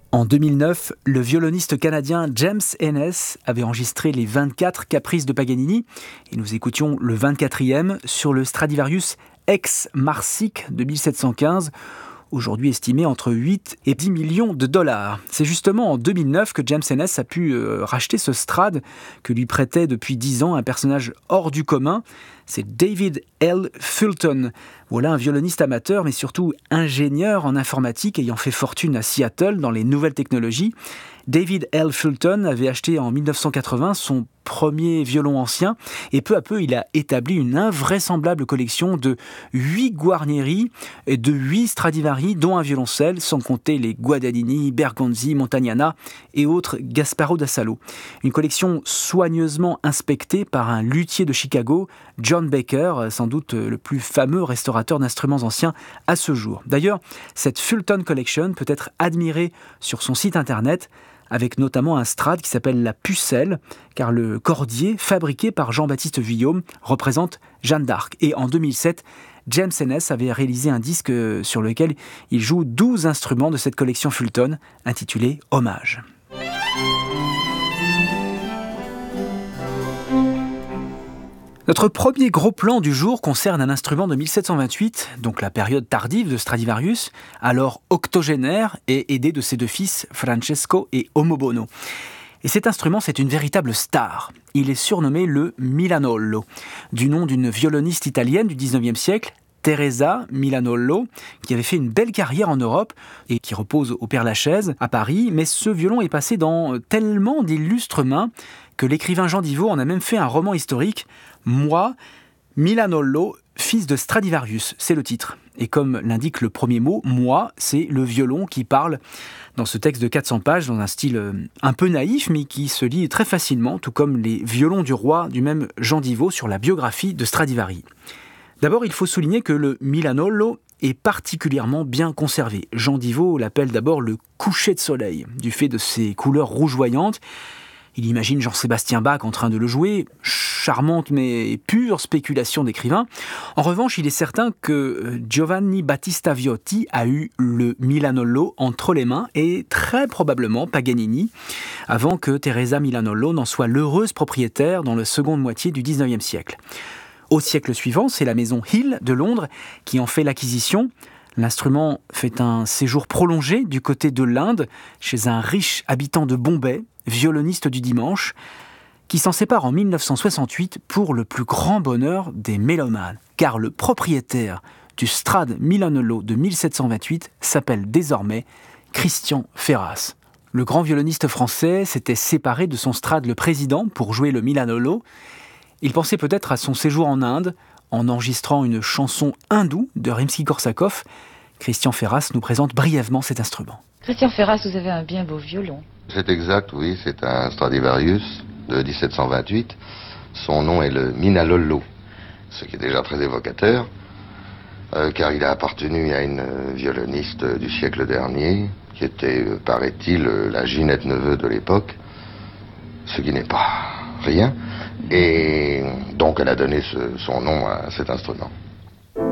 En 2009, le violoniste canadien James Ennis avait enregistré les 24 caprices de Paganini et nous écoutions le 24e sur le Stradivarius Ex-Marsic de 1715, aujourd'hui estimé entre 8 et 10 millions de dollars. C'est justement en 2009 que James Ennis a pu racheter ce Strad que lui prêtait depuis 10 ans un personnage hors du commun. C'est David L. Fulton. Voilà un violoniste amateur, mais surtout ingénieur en informatique ayant fait fortune à Seattle dans les nouvelles technologies. David L. Fulton avait acheté en 1980 son premier violon ancien et peu à peu il a établi une invraisemblable collection de 8 Guarneri et de 8 Stradivari, dont un violoncelle, sans compter les Guadagnini, Bergonzi, Montagnana et autres Gasparo da Salo. Une collection soigneusement inspectée par un luthier de Chicago, John Baker, sans doute le plus fameux restaurateur d'instruments anciens à ce jour. D'ailleurs, cette Fulton Collection peut être admirée sur son site internet, avec notamment un Strad qui s'appelle la Pucelle, car le cordier, fabriqué par Jean-Baptiste Vuillaume, représente Jeanne d'Arc. Et en 2007, James Ennis avait réalisé un disque sur lequel il joue 12 instruments de cette collection Fulton, intitulée Hommage. Notre premier gros plan du jour concerne un instrument de 1728, donc la période tardive de Stradivarius, alors octogénaire et aidé de ses deux fils, Francesco et Omobono. Et cet instrument, c'est une véritable star. Il est surnommé le Milanollo, du nom d'une violoniste italienne du 19e siècle, Teresa Milanollo, qui avait fait une belle carrière en Europe et qui repose au Père-Lachaise à Paris, mais ce violon est passé dans tellement d'illustres mains que l'écrivain Jean Divot en a même fait un roman historique, Moi, Milanollo, fils de Stradivarius, c'est le titre. Et comme l'indique le premier mot, moi, c'est le violon qui parle dans ce texte de 400 pages, dans un style un peu naïf, mais qui se lit très facilement, tout comme les violons du roi du même Jean Divot sur la biographie de Stradivari. D'abord, il faut souligner que le Milanollo est particulièrement bien conservé. Jean Divot l'appelle d'abord le coucher de soleil, du fait de ses couleurs rougeoyantes. Il imagine Jean-Sébastien Bach en train de le jouer, charmante mais pure spéculation d'écrivain. En revanche, il est certain que Giovanni Battista Viotti a eu le Milanollo entre les mains et très probablement Paganini, avant que Teresa Milanollo n'en soit l'heureuse propriétaire dans la seconde moitié du 19e siècle. Au siècle suivant, c'est la maison Hill de Londres qui en fait l'acquisition. L'instrument fait un séjour prolongé du côté de l'Inde, chez un riche habitant de Bombay, violoniste du dimanche, qui s'en sépare en 1968 pour le plus grand bonheur des mélomanes, car le propriétaire du Strad Milanollo de 1728 s'appelle désormais Christian Ferras. Le grand violoniste français s'était séparé de son Strad le Président pour jouer le Milanollo. Il pensait peut-être à son séjour en Inde, en enregistrant une chanson hindoue de Rimsky-Korsakov. Christian Ferras nous présente brièvement cet instrument. Christian Ferras, vous avez un bien beau violon. C'est exact, oui, c'est un Stradivarius de 1728. Son nom est le Milanollo, ce qui est déjà très évocateur, car il a appartenu à une violoniste du siècle dernier, qui était, paraît-il, la Ginette Neveu de l'époque, ce qui n'est pas rien. Et donc elle a donné son nom à cet instrument.